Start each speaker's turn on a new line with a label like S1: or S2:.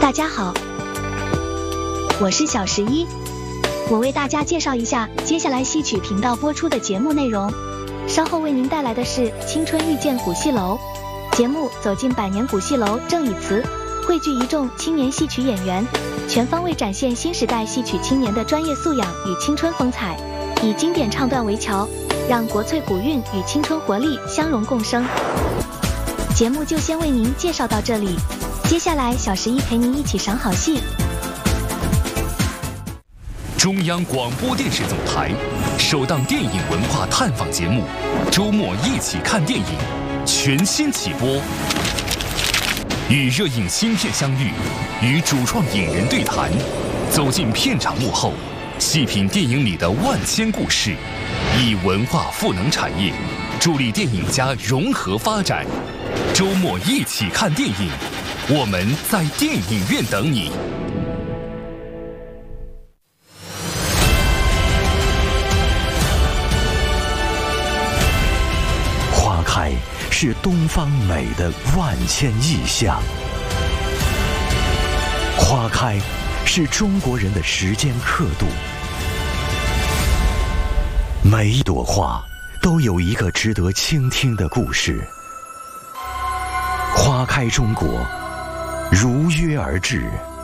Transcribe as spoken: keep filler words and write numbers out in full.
S1: 大家好，我是小十一，我为大家介绍一下接下来戏曲频道播出的节目内容。稍后为您带来的是《青春遇见古戏楼》节目，走进百年古戏楼正以祠，汇聚一众青年戏曲演员，全方位展现新时代戏曲青年的专业素养与青春风采，以经典唱段为桥，让国粹古韵与青春活力相融共生。节目就先为您介绍到这里，接下来小十一陪您一起赏好戏。
S2: 中央广播电视总台首档电影文化探访节目《周末一起看电影》全新起播，与热映新片相遇，与主创影人对谈，走进片场幕后，细品电影里的万千故事，以文化赋能产业，助力电影家融合发展。周末一起看电影，我们在电影院等你。
S3: 花开是东方美的万千意象，花开是中国人的时间刻度。每一朵花都有一个值得倾听的故事。花开中国，如约而至。